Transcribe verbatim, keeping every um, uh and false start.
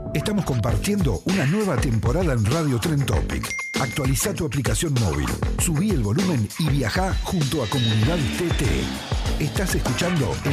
Estamos compartiendo una nueva temporada en Radio Tren Topic. Actualiza tu aplicación móvil, subí el volumen y viajá junto a Comunidad T T. Estás escuchando el